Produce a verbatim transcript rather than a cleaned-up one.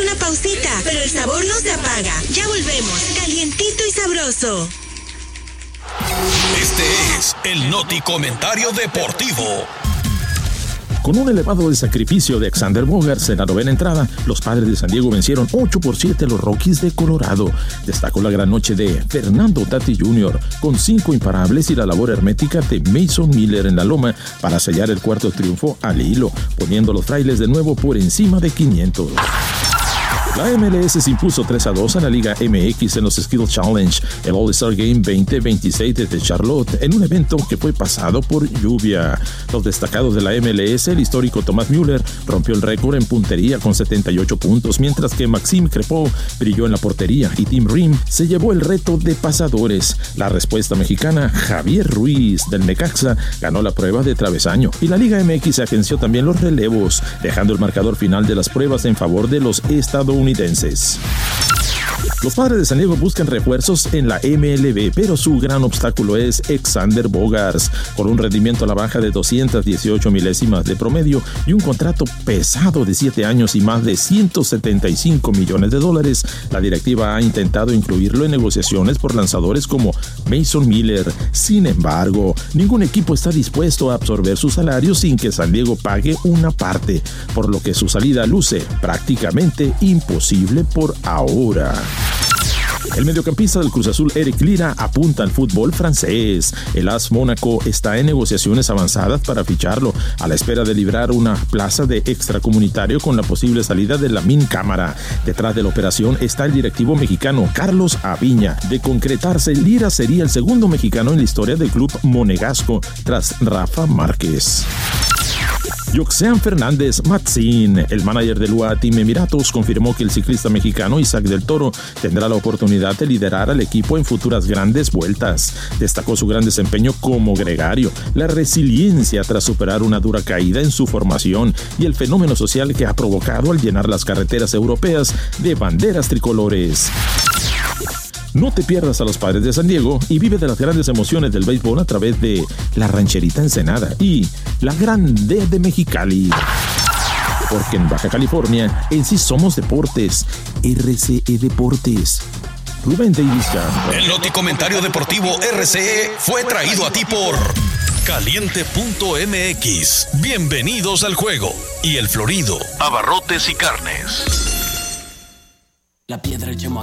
una pausita, pero el sabor no se apaga. Ya volvemos, calientito y sabroso. Este es el Noti Comentario Deportivo. Con un elevado sacrificio de Xander Bogaerts en la novena entrada, los Padres de San Diego vencieron ocho por siete a los Rockies de Colorado. Destacó la gran noche de Fernando Tatis junior con cinco imparables y la labor hermética de Mason Miller en la loma para sellar el cuarto triunfo al hilo, poniendo a los Frailes de nuevo por encima de quinientos. La M L S se impuso tres a dos en la Liga M X en los Skills Challenge, el All-Star Game veinte veintiséis desde Charlotte, en un evento que fue pasado por lluvia. Los destacados de la M L S, el histórico Thomas Müller, rompió el récord en puntería con setenta y ocho puntos, mientras que Maxime Crepeau brilló en la portería y Tim Rim se llevó el reto de pasadores. La respuesta mexicana, Javier Ruiz del Necaxa, ganó la prueba de travesaño, y la Liga M X agenció también los relevos, dejando el marcador final de las pruebas en favor de los estadounidenses. Los Padres de San Diego buscan refuerzos en la M L B, pero su gran obstáculo es Xander Bogaerts. Con un rendimiento a la baja de doscientas dieciocho milésimas de promedio y un contrato pesado de siete años y más de ciento setenta y cinco millones de dólares, la directiva ha intentado incluirlo en negociaciones por lanzadores como Mason Miller. Sin embargo, ningún equipo está dispuesto a absorber su salario sin que San Diego pague una parte, por lo que su salida luce prácticamente imposible por ahora. El mediocampista del Cruz Azul, Eric Lira, apunta al fútbol francés. El A S Mónaco está en negociaciones avanzadas para ficharlo, a la espera de librar una plaza de extracomunitario con la posible salida de Lamine Camara. Detrás de la operación está el directivo mexicano Carlos Aviña. De concretarse, Lira sería el segundo mexicano en la historia del club monegasco, tras Rafa Márquez. Yoxean Fernández Matzin, el manager del U A A Team Emiratos, confirmó que el ciclista mexicano Isaac del Toro tendrá la oportunidad de liderar al equipo en futuras grandes vueltas. Destacó su gran desempeño como gregario, la resiliencia tras superar una dura caída en su formación y el fenómeno social que ha provocado al llenar las carreteras europeas de banderas tricolores. No te pierdas a los Padres de San Diego y vive de las grandes emociones del béisbol a través de la Rancherita Ensenada y la Grande de Mexicali. Porque en Baja California, en sí somos deportes. R C E Deportes. Rubén Davis Campo. El Noti Comentario Deportivo R C E fue traído a ti por Caliente punto M X. Bienvenidos al juego. Y El Florido, abarrotes y carnes. La piedra, el